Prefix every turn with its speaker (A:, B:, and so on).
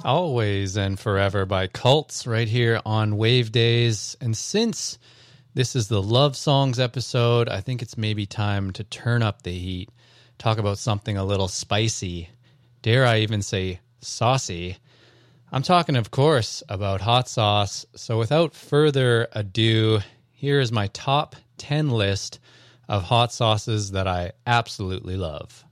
A: Always and Forever by Cults right here on Wave Days. And since this is the love songs episode, I think it's maybe time to turn up the heat, talk about something a little spicy, dare I even say saucy. I'm talking, of course, about hot sauce. So without further ado, here is my top 10 list of hot sauces that I absolutely love.